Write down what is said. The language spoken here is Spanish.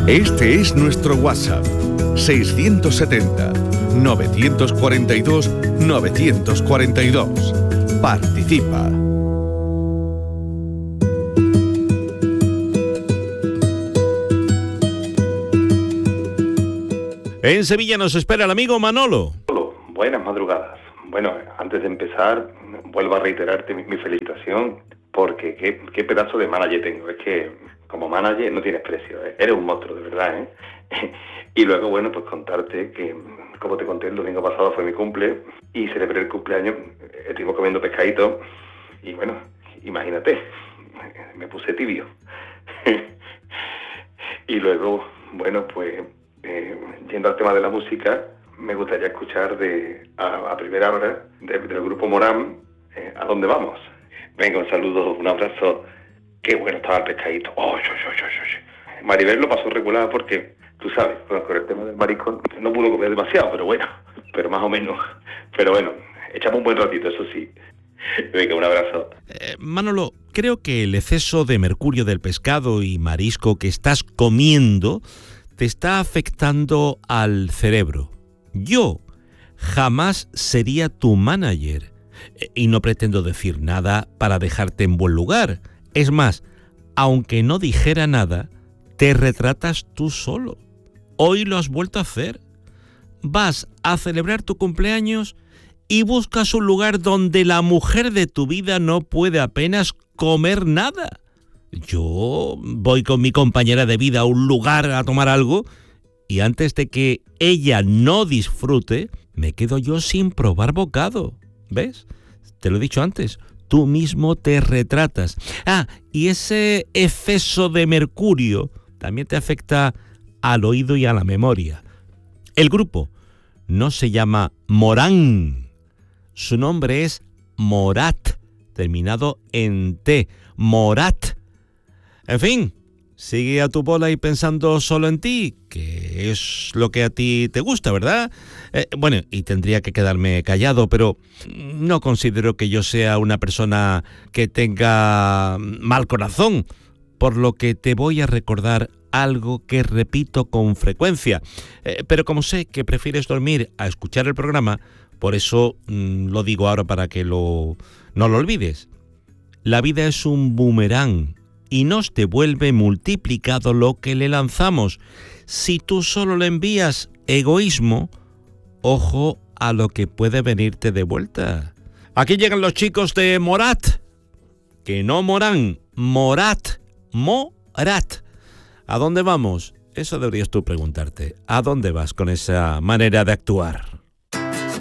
Este es nuestro WhatsApp, 670-942-942. Participa. En Sevilla nos espera el amigo Manolo. Buenas madrugadas. Bueno, antes de empezar, vuelvo a reiterarte mi felicitación, porque qué pedazo de manager tengo. Es que como manager no tienes precio, ¿eh? Eres un monstruo, de verdad, ¿eh? Y luego, bueno, pues contarte que, como te conté, el domingo pasado fue mi cumple y celebré el cumpleaños, estuvimos comiendo pescadito y bueno, imagínate, me puse tibio. Y luego, bueno, pues yendo al tema de la música, me gustaría escuchar a primera hora del grupo Morán, ¿A dónde vamos? Venga, un saludo, un abrazo. Qué bueno estaba el pescadito. Maribel lo pasó regular porque, tú sabes, con el tema del marisco no pudo comer demasiado, pero más o menos. Pero bueno, echamos un buen ratito, eso sí. Venga, un abrazo. Manolo, creo que el exceso de mercurio del pescado y marisco que estás comiendo te está afectando al cerebro. Yo jamás sería tu manager y no pretendo decir nada para dejarte en buen lugar. Es más, aunque no dijera nada, te retratas tú solo. Hoy lo has vuelto a hacer. Vas a celebrar tu cumpleaños y buscas un lugar donde la mujer de tu vida no puede apenas comer nada. Yo voy con mi compañera de vida a un lugar a tomar algo y antes de que ella no disfrute, me quedo yo sin probar bocado. ¿Ves? Te lo he dicho antes. Tú mismo te retratas. Y ese exceso de mercurio también te afecta al oído y a la memoria. El grupo no se llama Morán. Su nombre es Morat, terminado en T. Morat. En fin, sigue a tu bola y pensando solo en ti, que es lo que a ti te gusta, ¿verdad? Bueno, y tendría que quedarme callado, pero no considero que yo sea una persona que tenga mal corazón, por lo que te voy a recordar algo que repito con frecuencia. Pero como sé que prefieres dormir a escuchar el programa, por eso lo digo ahora para que no lo olvides. La vida es un boomerang y nos devuelve multiplicado lo que le lanzamos. Si tú solo le envías egoísmo, ojo a lo que puede venirte de vuelta. Aquí llegan los chicos de Morat, que no Morán, Morat, Morat. ¿A dónde vamos? Eso deberías tú preguntarte. ¿A dónde vas con esa manera de actuar?